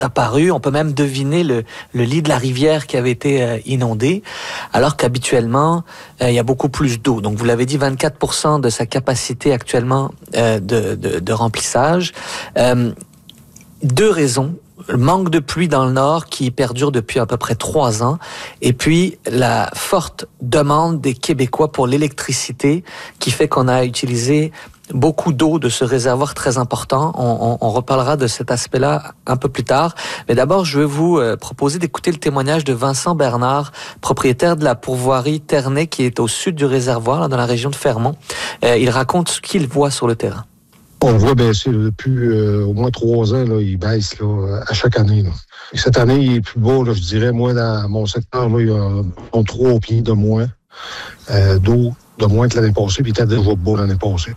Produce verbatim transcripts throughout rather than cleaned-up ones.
apparu. On peut même deviner le, le lit de la rivière qui avait été euh, inondé, alors qu'habituellement, euh, il y a beaucoup plus d'eau. Donc, vous l'avez dit, vingt-quatre pour cent de sa capacité actuellement euh, de, de, de remplissage. Euh, deux raisons. Le manque de pluie dans le nord qui perdure depuis à peu près trois ans, et puis la forte demande des Québécois pour l'électricité qui fait qu'on a utilisé beaucoup d'eau de ce réservoir très important. On, on, on reparlera de cet aspect-là un peu plus tard. Mais d'abord, je vais vous euh, proposer d'écouter le témoignage de Vincent Bernard, propriétaire de la pourvoirie Ternay qui est au sud du réservoir, là, dans la région de Fermont. Euh, il raconte ce qu'il voit sur le terrain. On voit baisser là, depuis euh, au moins trois ans, là, il baisse là, à chaque année. Là. Et cette année, il est plus bas, là, je dirais, moi, dans mon secteur, là, il y a trois pieds de moins euh, d'eau, de moins que l'année passée, puis il était déjà bas l'année passée.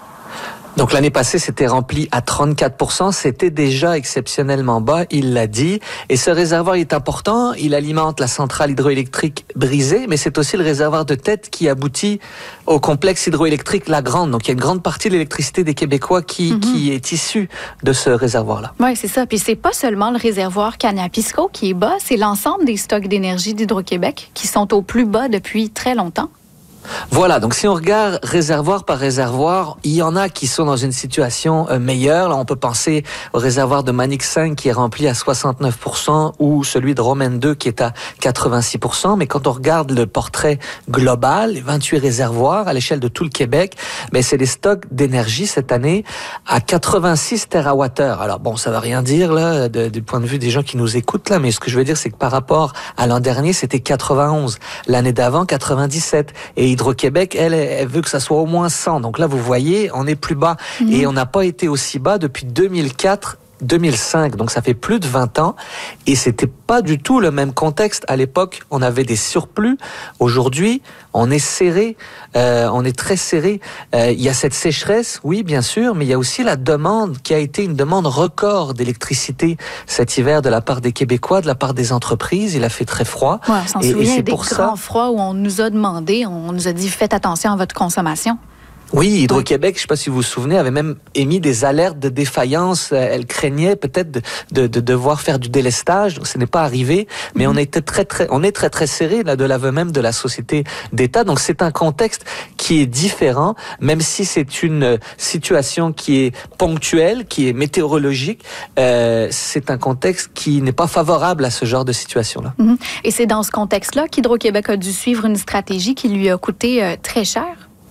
Donc l'année passée, c'était rempli à trente-quatre pour cent. C'était déjà exceptionnellement bas, il l'a dit. Et ce réservoir est important. Il alimente la centrale hydroélectrique brisée, mais c'est aussi le réservoir de tête qui aboutit au complexe hydroélectrique La Grande. Donc il y a une grande partie de l'électricité des Québécois qui, mm-hmm. qui est issue de ce réservoir-là. Oui, c'est ça. Puis c'est pas seulement le réservoir Canapisco qui est bas, c'est l'ensemble des stocks d'énergie d'Hydro-Québec qui sont au plus bas depuis très longtemps. Voilà, donc si on regarde réservoir par réservoir, il y en a qui sont dans une situation euh, meilleure. Là, on peut penser au réservoir de Manic cinq qui est rempli à soixante-neuf pour cent ou celui de Romaine deux qui est à quatre-vingt-six pour cent. Mais quand on regarde le portrait global, les vingt-huit réservoirs à l'échelle de tout le Québec, mais c'est des stocks d'énergie cette année à quatre-vingt-six térawattheures. Alors bon, ça va rien dire là de, du point de vue des gens qui nous écoutent là, mais ce que je veux dire, c'est que par rapport à l'an dernier, c'était quatre-vingt-onze. L'année d'avant, quatre-vingt-dix-sept. Et Hydro-Québec, elle, elle veut que ça soit au moins cent. Donc là, vous voyez, on est plus bas. Mmh. Et on n'a pas été aussi bas depuis deux mille quatre, deux mille cinq. Donc ça fait plus de vingt ans. Et c'était pas du tout le même contexte. À l'époque, on avait des surplus. Aujourd'hui, on est serré. Euh, on est très serré. Euh, il y a cette sécheresse, oui, bien sûr, mais il y a aussi la demande qui a été une demande record d'électricité cet hiver de la part des Québécois, de la part des entreprises. Il a fait très froid. Ouais, on s'en et, souvient et c'est des pour grands ça... froids où on nous a demandé, on nous a dit, faites attention à votre consommation. Oui, Hydro-Québec, je ne sais pas si vous vous souvenez, avait même émis des alertes de défaillance. Elle craignait peut-être de, de, de devoir faire du délestage. Donc, ce n'est pas arrivé, mais mm-hmm. on était très, très, on est très, très serré là de l'aveu même de la société d'État. Donc, c'est un contexte qui est différent, même si c'est une situation qui est ponctuelle, qui est météorologique. Euh, c'est un contexte qui n'est pas favorable à ce genre de situation-là. Mm-hmm. Et c'est dans ce contexte-là qu'Hydro-Québec a dû suivre une stratégie qui lui a coûté euh, très cher.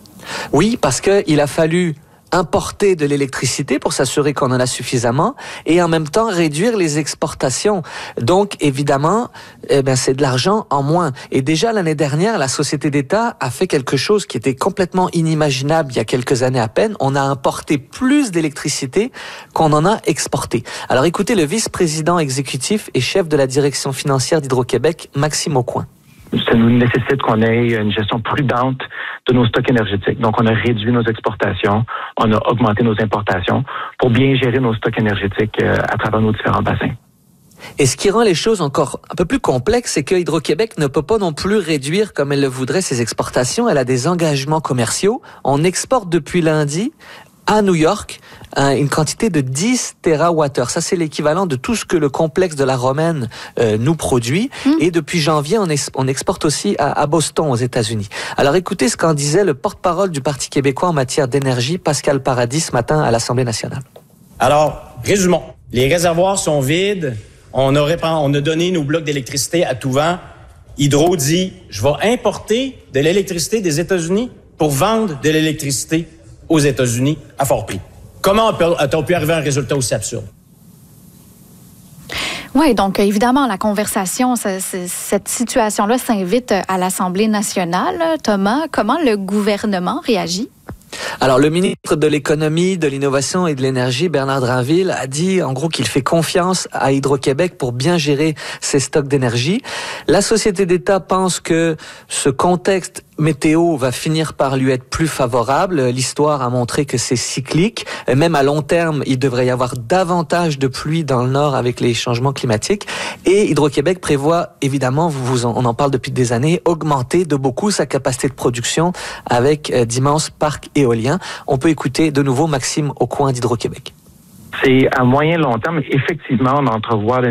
Oui, parce qu'il a fallu importer de l'électricité pour s'assurer qu'on en a suffisamment et en même temps réduire les exportations. Donc, évidemment, eh ben, c'est de l'argent en moins. Et déjà, l'année dernière, la Société d'État a fait quelque chose qui était complètement inimaginable il y a quelques années à peine. On a importé plus d'électricité qu'on en a exporté. Alors, écoutez le vice-président exécutif et chef de la direction financière d'Hydro-Québec, Maxime Aucoin. Ça nous nécessite qu'on ait une gestion prudente de nos stocks énergétiques. Donc, on a réduit nos exportations, on a augmenté nos importations pour bien gérer nos stocks énergétiques à travers nos différents bassins. Et ce qui rend les choses encore un peu plus complexes, c'est que Hydro-Québec ne peut pas non plus réduire comme elle le voudrait ses exportations. Elle a des engagements commerciaux. On exporte depuis lundi à New York une quantité de dix térawattheures. Ça, c'est l'équivalent de tout ce que le complexe de la Romaine euh, nous produit. Mmh. Et depuis janvier, on, es, on exporte aussi à, à Boston, aux États-Unis. Alors, écoutez ce qu'en disait le porte-parole du Parti québécois en matière d'énergie, Pascal Paradis, ce matin à l'Assemblée nationale. Alors, résumons. Les réservoirs sont vides. On, aurait, on a donné nos blocs d'électricité à tout vent. Hydro dit, je vais importer de l'électricité des États-Unis pour vendre de l'électricité aux États-Unis à fort prix. Comment a-t-on pu arriver à un résultat aussi absurde? Oui, donc évidemment, la conversation, ça, cette situation-là s'invite à l'Assemblée nationale. Thomas, comment le gouvernement réagit? Alors, le ministre de l'Économie, de l'Innovation et de l'Énergie, Bernard Drinville, a dit en gros qu'il fait confiance à Hydro-Québec pour bien gérer ses stocks d'énergie. La Société d'État pense que ce contexte météo va finir par lui être plus favorable. L'histoire a montré que c'est cyclique. Même à long terme, il devrait y avoir davantage de pluie dans le nord avec les changements climatiques. Et Hydro-Québec prévoit, évidemment, vous en, on en parle depuis des années, augmenter de beaucoup sa capacité de production avec euh, d'immenses parcs éoliens. On peut écouter de nouveau Maxime Aucoin d'Hydro-Québec. C'est à moyen long terme, effectivement, on entrevoit